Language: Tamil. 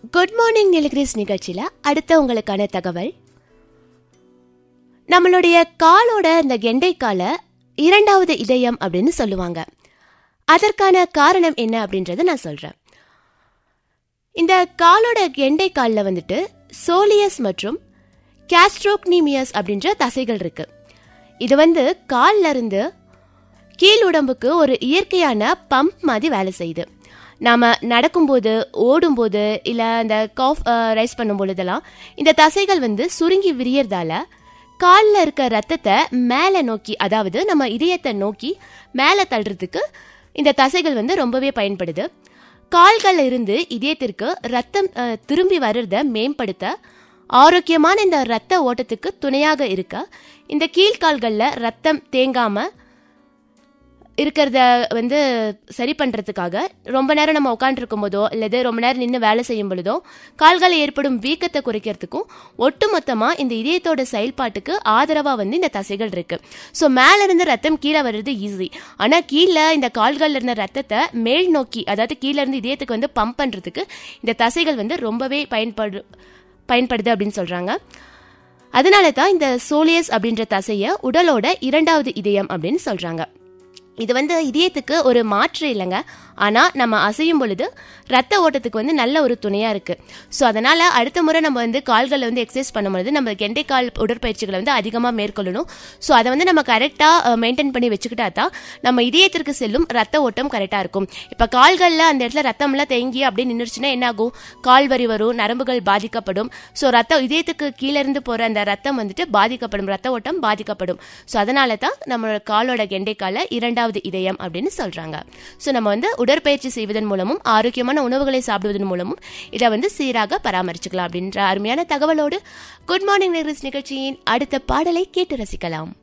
குட் மார்னிங் நீலகிரிஸ் நிகழ்ச்சியில் அடுத்த உங்களுக்கான தகவல், நம்மளுடைய காலோட இந்த கெண்டைக்காலை இரண்டாவது இதயம் அப்படின்னு சொல்லுவாங்க. அதற்கான காரணம் என்ன அப்படின்றத நான் சொல்றேன். இந்த காலோட கெண்டைக்காலில் வந்துட்டு சோலியஸ் மற்றும் கேஸ்ட்ரோக்னீமியஸ் அப்படின்ற தசைகள் இருக்கு. இது கால்ல இருந்து கீழ் உடம்புக்கு ஒரு இயற்கையான பம்ப் மாதிரி வேலை செய்யுது. நாம் நடக்கும்போது, ஓடும்போது, இல்லை இந்த காஃப் ரைஸ் பண்ணும் பொழுதெல்லாம் இந்த தசைகள் சுருங்கி விரியறதால காலில் இருக்க ரத்தத்தை மேலே நோக்கி, அதாவது நம்ம இதயத்தை நோக்கி மேலே தள்ளுறதுக்கு இந்த தசைகள் ரொம்பவே பயன்படுது. கால்களில் இருந்து இதயத்திற்கு ரத்தம் திரும்பி வர்றத மேம்படுத்த, ஆரோக்கியமான இந்த ரத்த ஓட்டத்துக்கு துணையாக இருக்க, இந்த கீழ்கால்களில் ரத்தம் தேங்காம இருக்கிறத சரி பண்ணுறதுக்காக ரொம்ப நேரம் நம்ம உட்காந்துருக்கும் போதோ அல்லது ரொம்ப நேரம் நின்று வேலை செய்யும் பொழுதோ கால்களில் ஏற்படும் வீக்கத்தை குறைக்கிறதுக்கும் ஒட்டுமொத்தமாக இந்த இதயத்தோட செயல்பாட்டுக்கு ஆதரவாக இந்த தசைகள் இருக்கு. ஸோ மேலே இருந்து ரத்தம் கீழே வர்றது ஈஸி. ஆனால் கீழே இந்த கால்களில் இருந்த ரத்தத்தை மேல் நோக்கி, அதாவது கீழே இருந்து இதயத்துக்கு பம்ப் பண்ணுறதுக்கு இந்த தசைகள் ரொம்பவே பயன்படுது அப்படின்னு சொல்கிறாங்க. அதனால தான் இந்த சோலியஸ் அப்படின்ற தசையை உடலோட இரண்டாவது இதயம் அப்படின்னு சொல்கிறாங்க. இது இதயத்துக்கு ஒரு மாற்று இல்லைங்க, ஆனால் நம்ம அசையும் பொழுது ரத்த ஓட்டத்துக்கு நல்ல ஒரு துணையாக இருக்குது. ஸோ அதனால் அடுத்த முறை நம்ம கால்களில் எக்ஸசைஸ் பண்ணும்பொழுது நம்ம கெண்டைக்கால் உடற்பயிற்சிகளை அதிகமாக மேற்கொள்ளணும். ஸோ அதை நம்ம கரெக்டாக மெயின்டைன் பண்ணி வச்சுக்கிட்டா தான் நம்ம இதயத்திற்கு செல்லும் ரத்த ஓட்டம் கரெக்டாக இருக்கும். இப்போ கால்களில் அந்த இடத்துல ரத்தம்லாம் தேங்கி அப்படியே நின்றுச்சுன்னா என்ன ஆகும்? கால்வரி வரும், நரம்புகள் பாதிக்கப்படும். ஸோ இதயத்துக்கு கீழே இருந்து போகிற அந்த ரத்தம் பாதிக்கப்படும், ரத்த ஓட்டம் பாதிக்கப்படும். ஸோ அதனால தான் நம்மளோட காலோட கெண்டைக்கால இரண்டாவது இதயம் அப்படின்னு சொல்றாங்க. ஸோ நம்ம உடற்பயிற்சி செய்வதன் மூலமும் ஆரோக்கியமான உணவுகளை சாப்பிடுவதன் மூலமும் இதை சீராக பராமரிச்சுக்கலாம் அப்படின்ற அருமையான தகவலோடு குட் மார்னிங் நிகழ்ச்சியின் அடுத்த பாடலை கேட்டு ரசிக்கலாம்.